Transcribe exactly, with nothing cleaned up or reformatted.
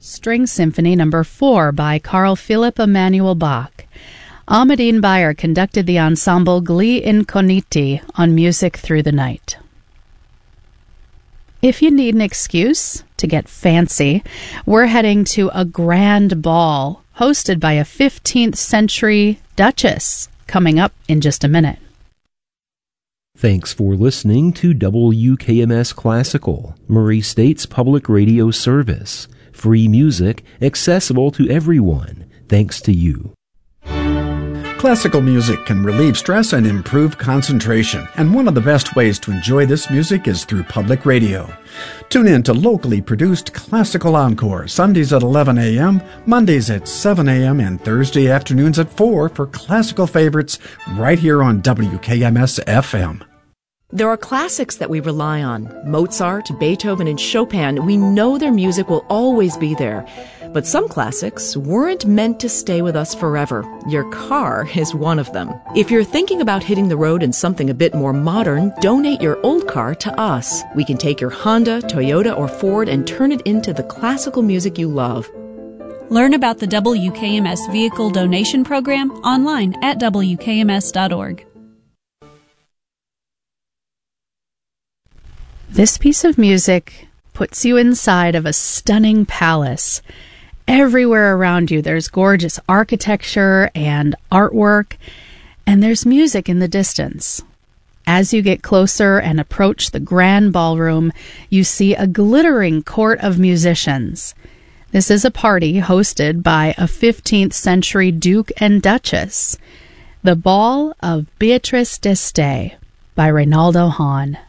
String Symphony Number four by Carl Philipp Emanuel Bach. Ahmadine Bayer conducted the ensemble Gli Incogniti on Music Through the Night. If you need an excuse to get fancy, we're heading to a grand ball hosted by a fifteenth century duchess coming up in just a minute. Thanks for listening to W K M S Classical, Murray State's public radio service. Free music accessible to everyone, thanks to you. Classical music can relieve stress and improve concentration, and one of the best ways to enjoy this music is through public radio. Tune in to locally produced Classical Encore, Sundays at eleven a.m., Mondays at seven a.m., and Thursday afternoons at four for classical favorites right here on W K M S F M. There are classics that we rely on. Mozart, Beethoven, and Chopin. We know their music will always be there. But some classics weren't meant to stay with us forever. Your car is one of them. If you're thinking about hitting the road in something a bit more modern, donate your old car to us. We can take your Honda, Toyota, or Ford and turn it into the classical music you love. Learn about the W K M S Vehicle Donation Program online at W K M S dot org. This piece of music puts you inside of a stunning palace. Everywhere around you there's gorgeous architecture and artwork, and there's music in the distance. As you get closer and approach the grand ballroom, you see a glittering court of musicians. This is a party hosted by a fifteenth century Duke and Duchess. The Ball of Beatrice d'Este by Reynaldo Hahn.